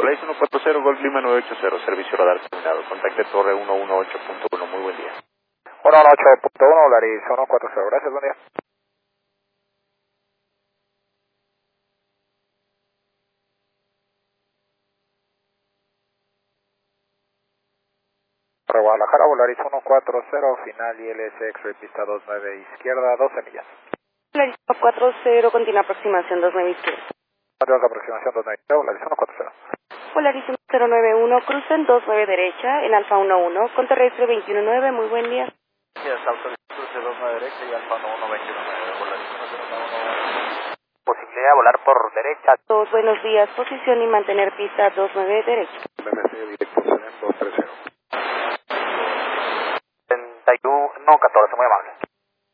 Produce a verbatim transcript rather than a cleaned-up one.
Polaris uno cuatro cero, Golf Lima nueve ocho cero, servicio radar terminado. Contacte Torre ciento dieciocho punto uno, muy buen día. ciento dieciocho punto uno, Polaris uno cuatro cero, gracias, buen día. Para Guadalajara, Polaris uno cuatro cero, final I L S X-ray, pista dos nueve izquierda, doce millas. Polaris uno cuatro cero, continúa aproximación dos nueve izquierda. Adiós, aproximación dos nueve, Polaris uno cuatro cero. Polaris cero nueve uno, crucen dos nueve derecha, en Alfa uno uno, con terrestre veintiuno nueve, muy buen día. Sí, hasta cruce dos nueve derecha y Alfa uno uno veintiuno nueve, Polaris uno cero uno. Posibilidad de volar por derecha. Dos, buenos días, posición y mantener pista dos nueve derecha. B M C directo, dos tres cero. treinta y uno catorce, muy amable.